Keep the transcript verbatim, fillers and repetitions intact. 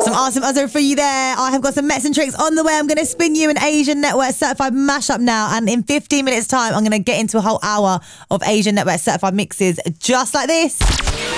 Some awesome other for you there. I have got some Mets and Tricks on the way. I'm going to spin you an Asian Network certified mashup now. And in fifteen minutes time, I'm going to get into a whole hour of Asian Network certified mixes just like this.